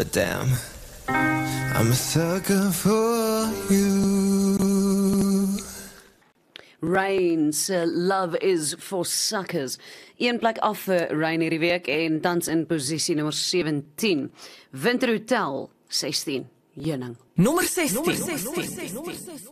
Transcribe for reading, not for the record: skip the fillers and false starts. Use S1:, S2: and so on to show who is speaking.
S1: but damn, I'm a sucker for you.
S2: Rain se Love is for Suckers. Een plek af vir Rain hierdie week en tans in posisie nommer 17. Winter Hotel 16. Heuning.
S3: Nommer 16.